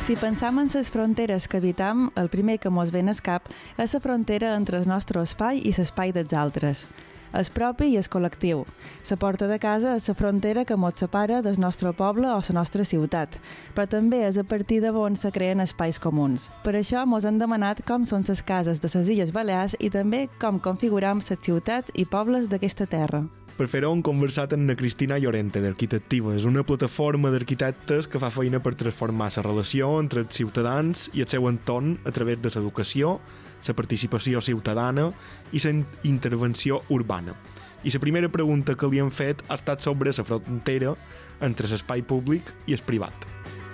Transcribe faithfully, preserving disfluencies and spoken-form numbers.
Si pensam en les fronteres que habitam, el primer que mos ven al cap és la frontera entre el nostre espai i l'espai dels altres. El propi i el col·lectiu. La porta de casa és la frontera que mos separa del nostre poble o la nostra ciutat, però també és a partir de on se creen espais comuns. Per això mos han demanat com són les cases de les Illes Balears i també com configuram les ciutats i pobles d'aquesta terra. Per fer-ho hem conversat amb la Cristina Llorente, d'Arquitectives, una plataforma d'arquitectes que fa feina per transformar la relació entre els ciutadans i el seu entorn a través de l'educació, la participació ciutadana i la intervenció urbana. I la primera pregunta que li han fet ha estat sobre la frontera entre l'espai públic i el privat.